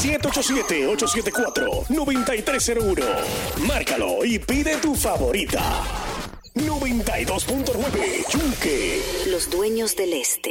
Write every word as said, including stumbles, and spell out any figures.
siete ocho siete, ocho siete cuatro, nueve tres cero uno. Márcalo y pide tu favorita. noventa y dos punto nueve Yunque. Los dueños del este.